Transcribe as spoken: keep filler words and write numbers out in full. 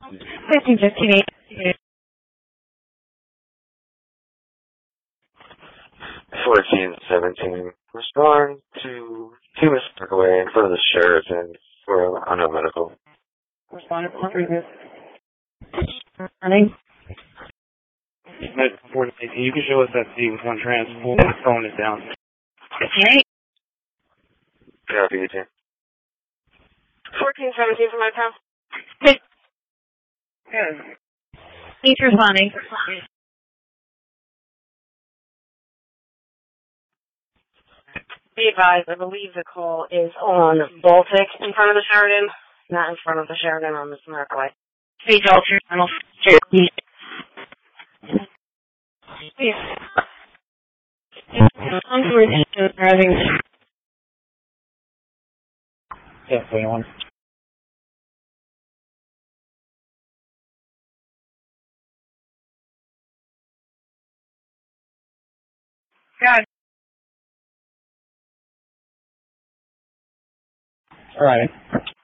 fifteen fifteen eight. fourteen seventeen. Respond to two Miss Parkway in front of the Sheraton for on a medical. Respondent for previous. Running. You can show us that C with one transport. The phone is down. fifteen eight. Copy, eighteen. fourteen seventeen for my time. Good. He's responding. Be advised, I believe the call is on Baltic in front of the Sheridan, not in front of the Sheridan on Miss Parkway. Page alter. I'm driving. Yeah, twenty-one. God. All right.